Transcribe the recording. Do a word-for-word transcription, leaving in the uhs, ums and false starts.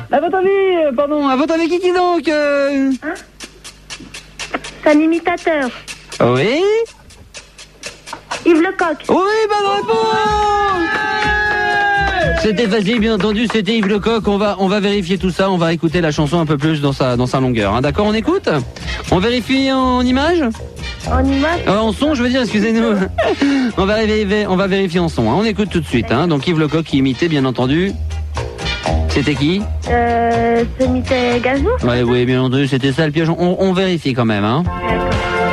À votre avis, euh, pardon, à votre avis, qui qui donc euh... Hein? C'est un imitateur. Oui. Yves Lecoq. Oui, bonne réponse. C'était facile, bien entendu, c'était Yves Lecoq. On va, on va vérifier tout ça, on va écouter la chanson un peu plus dans sa, dans sa longueur. Hein. D'accord, on écoute? On vérifie en image? En image? euh, En son, je veux dire, excusez-nous. on, va vérifier, on va vérifier en son. Hein. On écoute tout de suite. Hein. Donc Yves Lecoq qui imitait, bien entendu. C'était qui? Euh, c'est Michel Gazou. Ouais, oui, bien entendu, c'était ça le piège. On, on vérifie quand même. Hein. D'accord.